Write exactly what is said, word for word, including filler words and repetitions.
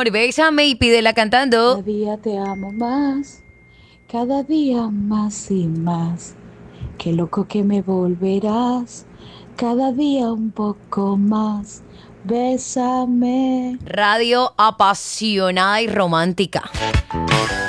amor, bésame y pídela cantando. Cada día te amo más, cada día más y más. Qué loco que me volverás, cada día un poco más. Bésame. Radio apasionada y romántica.